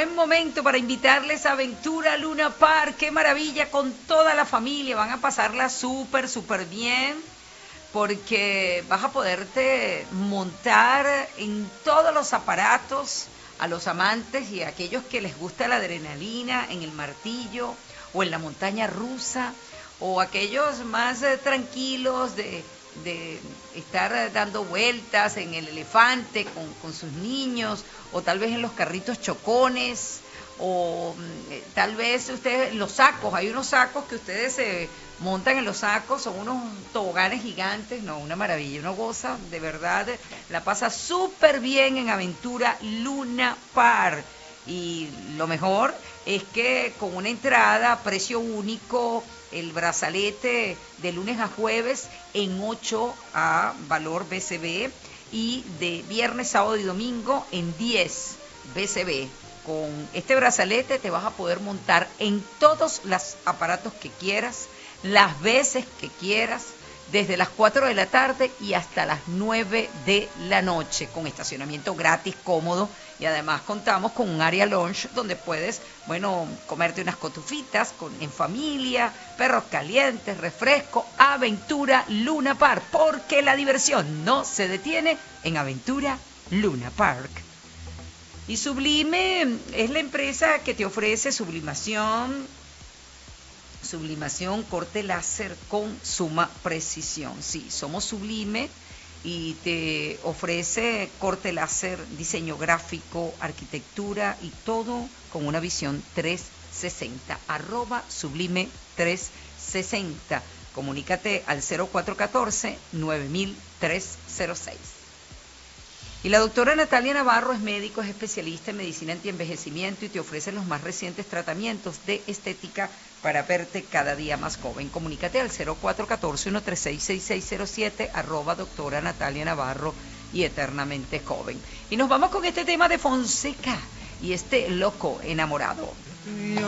buen momento para invitarles a Aventura Luna Park. ¡Qué maravilla! Con toda la familia. Van a pasarla súper, súper bien. Porque vas a poderte montar en todos los aparatos a los amantes y a aquellos que les gusta la adrenalina, en el martillo o en la montaña rusa, o aquellos más tranquilos de estar dando vueltas en el elefante con sus niños, o tal vez en los carritos chocones, o tal vez ustedes, los sacos, hay unos sacos que ustedes se montan en los sacos, son unos toboganes gigantes, no, una maravilla, uno goza, de verdad, la pasa súper bien en Aventura Luna Park. Y lo mejor es que con una entrada a precio único, el brazalete de lunes a jueves en 8 a valor BCB y de viernes, sábado y domingo en 10 BCB. Con este brazalete te vas a poder montar en todos los aparatos que quieras, las veces que quieras, desde las 4 de la tarde y hasta las 9 de la noche, con estacionamiento gratis, cómodo, y además contamos con un área lounge donde puedes, bueno, comerte unas cotufitas en familia, perros calientes, refresco. Aventura Luna Park, porque la diversión no se detiene en Aventura Luna Park. Y Sublime es la empresa que te ofrece sublimación, corte láser con suma precisión. Sí, somos Sublime y te ofrece corte láser, diseño gráfico, arquitectura y todo con una visión 360. @Sublime 360. Comunícate al 0414-9306. Y la doctora Natalia Navarro es médico, es especialista en medicina antienvejecimiento y te ofrece los más recientes tratamientos de estética para verte cada día más joven. Comunícate al 0414-136-6607, @doctora Natalia Navarro y eternamente joven. Y nos vamos con este tema de Fonseca y este loco enamorado.